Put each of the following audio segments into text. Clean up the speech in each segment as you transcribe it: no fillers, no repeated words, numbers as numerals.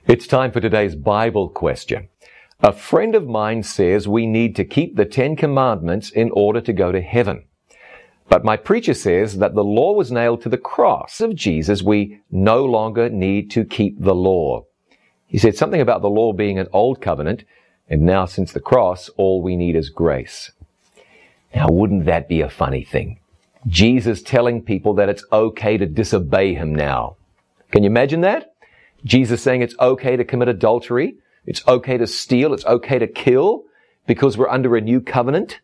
It's time for today's Bible question. A friend of mine says we need to keep the 10 Commandments in order to go to heaven. But my preacher says that the law was nailed to the cross of Jesus. We no longer need to keep the law. He said something about the law being an old covenant, and now since the cross, all we need is grace. Now, wouldn't that be a funny thing? Jesus telling people that it's okay to disobey him now. Can you imagine that? Jesus saying it's okay to commit adultery, it's okay to steal, it's okay to kill because we're under a new covenant.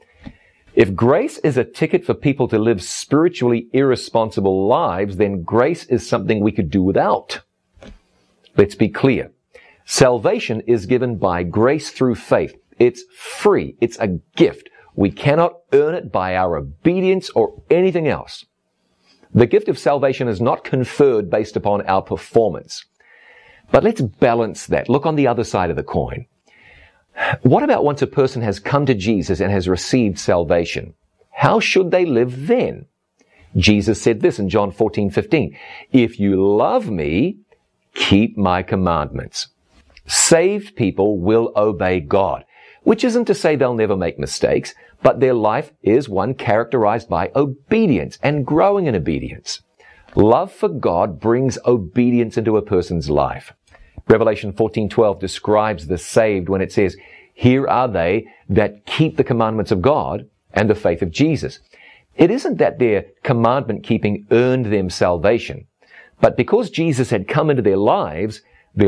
If grace is a ticket for people to live spiritually irresponsible lives, then grace is something we could do without. Let's be clear. Salvation is given by grace through faith. It's free. It's a gift. We cannot earn it by our obedience or anything else. The gift of salvation is not conferred based upon our performance. But let's balance that. Look on the other side of the coin. What about once a person has come to Jesus and has received salvation? How should they live then? Jesus said this in John 14:15. If you love me, keep my commandments. Saved people will obey God, which isn't to say they'll never make mistakes, but their life is one characterized by obedience and growing in obedience. Love for God brings obedience into a person's life. Revelation 14:12 describes the saved when it says, "Here are they that keep the commandments of God and the faith of Jesus." It isn't that their commandment keeping earned them salvation, but because Jesus had come into their lives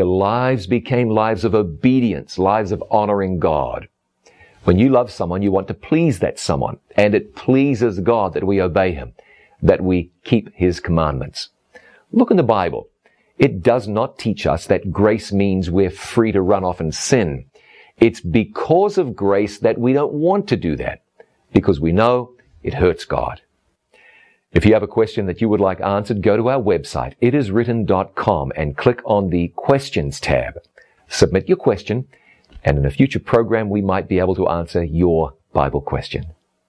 became lives of obedience, lives of honoring God. When you love someone, you want to please that someone, and it pleases God that we obey him, that we keep his commandments. Look in the Bible. It does not teach us that grace means we're free to run off and sin. It's because of grace that we don't want to do that, because we know it hurts God. If you have a question that you would like answered, go to our website, itiswritten.com, and click on the Questions tab. Submit your question, and in a future program, we might be able to answer your Bible question.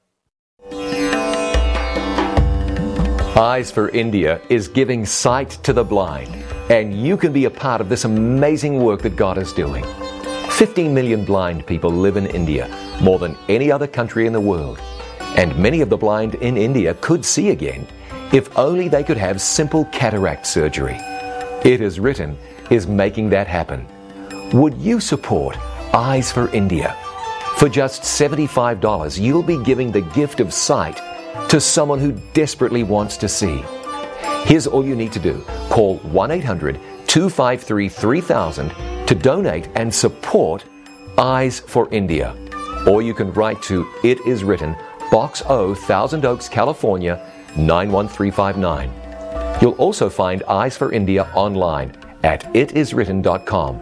Eyes for India is giving sight to the blind, and you can be a part of this amazing work that God is doing. 15 million blind people live in India, more than any other country in the world. And many of the blind in India could see again if only they could have simple cataract surgery. It Is Written is making that happen. Would you support Eyes for India? For just $75, you'll be giving the gift of sight to someone who desperately wants to see. Here's all you need to do. Call 1-800-253-3000 to donate and support Eyes for India. Or you can write to It Is Written, Box O, Thousand Oaks, California, 91359. You'll also find Eyes for India online at itiswritten.com.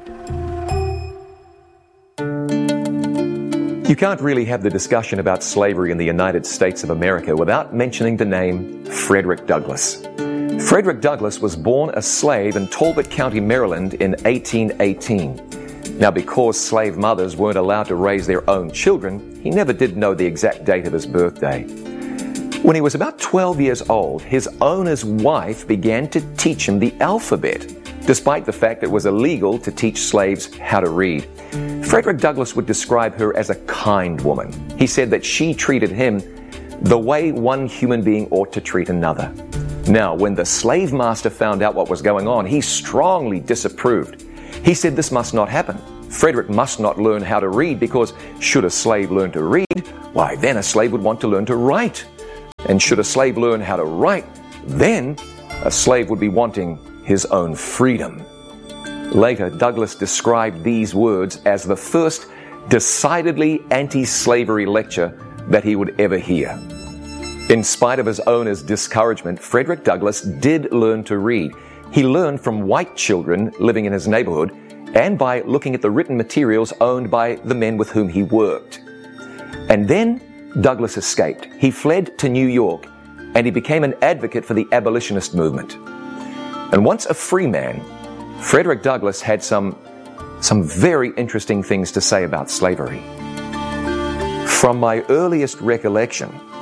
You can't really have the discussion about slavery in the United States of America without mentioning the name Frederick Douglass. Frederick Douglass was born a slave in Talbot County, Maryland in 1818. Now, because slave mothers weren't allowed to raise their own children, he never did know the exact date of his birthday. When he was about 12 years old, his owner's wife began to teach him the alphabet, despite the fact it was illegal to teach slaves how to read. Frederick Douglass would describe her as a kind woman. He said that she treated him the way one human being ought to treat another. Now, when the slave master found out what was going on, he strongly disapproved. He said this must not happen. Frederick must not learn how to read because should a slave learn to read, why then a slave would want to learn to write. And should a slave learn how to write, then a slave would be wanting his own freedom. Later, Douglass described these words as the first decidedly anti-slavery lecture that he would ever hear. In spite of his owner's discouragement, Frederick Douglass did learn to read. He learned from white children living in his neighborhood and by looking at the written materials owned by the men with whom he worked. And then Douglass escaped. He fled to New York and he became an advocate for the abolitionist movement. And once a free man, Frederick Douglass had some very interesting things to say about slavery. From my earliest recollection,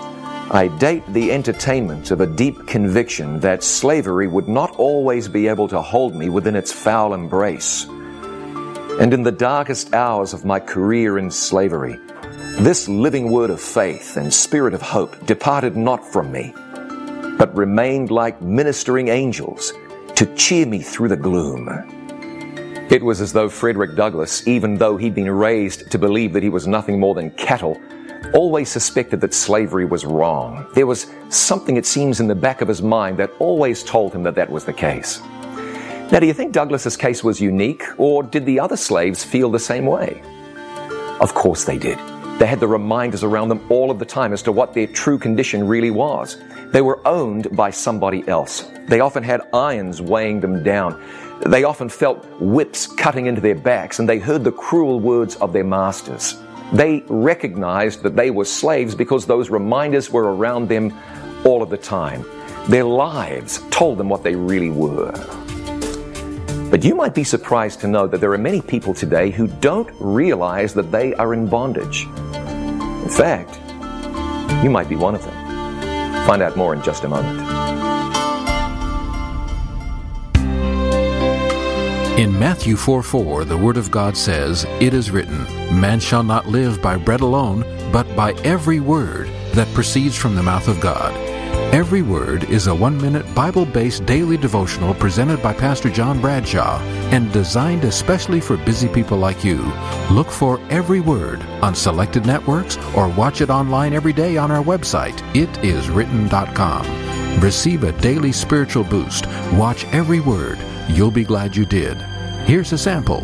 I date the entertainment of a deep conviction that slavery would not always be able to hold me within its foul embrace. And in the darkest hours of my career in slavery, this living word of faith and spirit of hope departed not from me, but remained like ministering angels to cheer me through the gloom. It was as though Frederick Douglass, even though he'd been raised to believe that he was nothing more than cattle, always suspected that slavery was wrong. There was something, it seems, in the back of his mind that always told him that that was the case. Now, do you think Douglass's case was unique, or did the other slaves feel the same way? Of course they did. They had the reminders around them all of the time as to what their true condition really was. They were owned by somebody else. They often had irons weighing them down. They often felt whips cutting into their backs, and they heard the cruel words of their masters. They recognized that they were slaves because those reminders were around them all of the time. Their lives told them what they really were. But you might be surprised to know that there are many people today who don't realize that they are in bondage. In fact, you might be one of them. Find out more in just a moment. In Matthew 4:4, the Word of God says, "It is written, man shall not live by bread alone, but by every word that proceeds from the mouth of God." Every Word is a 1-minute Bible-based daily devotional presented by Pastor John Bradshaw and designed especially for busy people like you. Look for Every Word on selected networks or watch it online every day on our website, itiswritten.com. Receive a daily spiritual boost. Watch Every Word. You'll be glad you did. Here's a sample.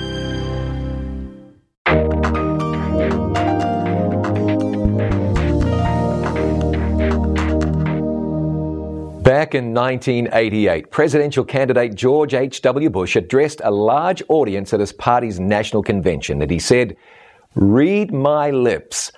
Back in 1988, presidential candidate George H.W. Bush addressed a large audience at his party's national convention, and he said, "Read my lips,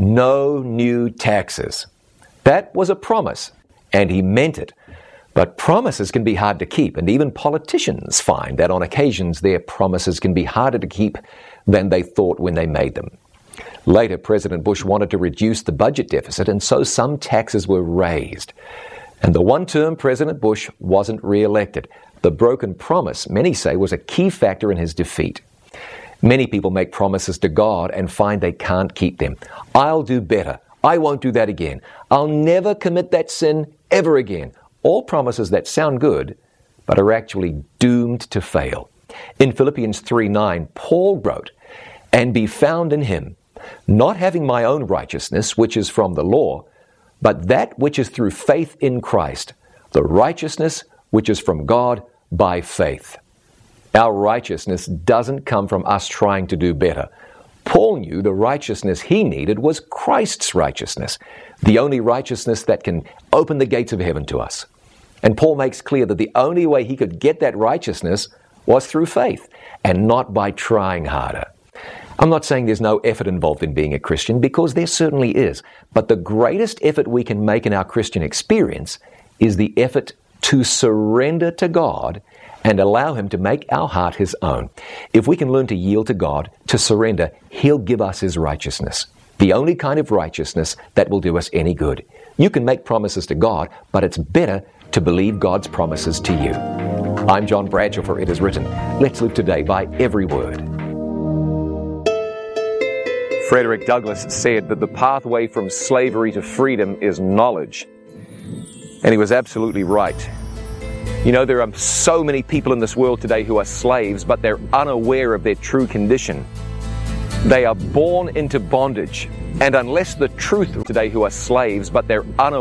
no new taxes." That was a promise, and he meant it. But promises can be hard to keep, and even politicians find that on occasions their promises can be harder to keep than they thought when they made them. Later, President Bush wanted to reduce the budget deficit, and so some taxes were raised. And the one-term President Bush wasn't re-elected. The broken promise, many say, was a key factor in his defeat. Many people make promises to God and find they can't keep them. I'll do better. I won't do that again. I'll never commit that sin ever again. All promises that sound good, but are actually doomed to fail. In Philippians 3:9, Paul wrote, "And be found in him, not having my own righteousness, which is from the law, but that which is through faith in Christ, the righteousness which is from God by faith." Our righteousness doesn't come from us trying to do better. Paul knew the righteousness he needed was Christ's righteousness, the only righteousness that can open the gates of heaven to us. And Paul makes clear that the only way he could get that righteousness was through faith, and not by trying harder. I'm not saying there's no effort involved in being a Christian, because there certainly is. But the greatest effort we can make in our Christian experience is the effort to surrender to God and allow Him to make our heart His own. If we can learn to yield to God, to surrender, He'll give us His righteousness. The only kind of righteousness that will do us any good. You can make promises to God, but it's better to believe God's promises to you. I'm John Bradshaw for It Is Written. Let's live today by every word. Frederick Douglass said that the pathway from slavery to freedom is knowledge. And he was absolutely right. You know, there are so many people in this world today who are slaves, but they're unaware of their true condition. They are born into bondage. And unless the truth today who are slaves, but they're unaware